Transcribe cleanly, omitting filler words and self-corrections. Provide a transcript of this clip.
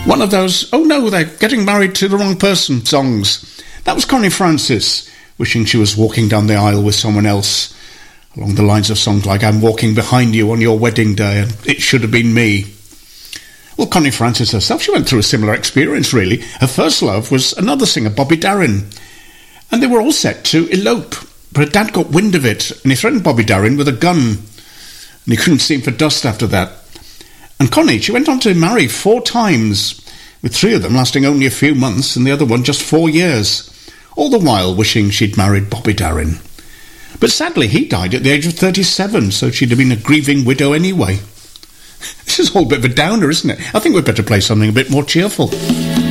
One of those, oh no, they're getting married to the wrong person songs. That was Connie Francis, wishing she was walking down the aisle with someone else, along the lines of songs like I'm walking behind you on your wedding day and it should have been me. Well, Connie Francis herself, she went through a similar experience, really. Her first love was another singer, Bobby Darin. And they were all set to elope, but her dad got wind of it, and he threatened Bobby Darin with a gun. And he couldn't see him for dust after that. And Connie, she went on to marry 4 times, with 3 of them lasting only a few months, and the other one just 4 years. All the while wishing she'd married Bobby Darin. But sadly, he died at the age of 37, so she'd have been a grieving widow anyway. This is all a bit of a downer, isn't it? I think we'd better play something a bit more cheerful.